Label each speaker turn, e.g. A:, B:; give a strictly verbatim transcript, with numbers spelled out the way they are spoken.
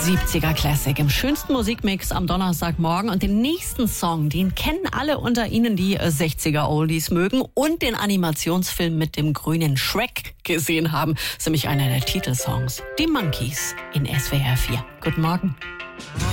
A: siebziger Classic im schönsten Musikmix am Donnerstagmorgen. Und den nächsten Song, den kennen alle unter Ihnen, die sechziger Oldies mögen und den Animationsfilm mit dem grünen Shrek gesehen haben. Das ist nämlich einer der Titelsongs. Die Monkeys in S W R vier. Guten Morgen.